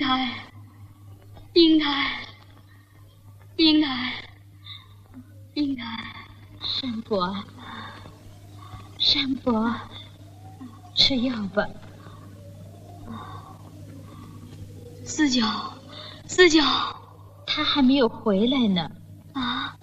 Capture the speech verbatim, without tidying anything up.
台，英台，英台，英台， 山伯，山伯，吃药吧。 四九，四九， 他还没有回来呢。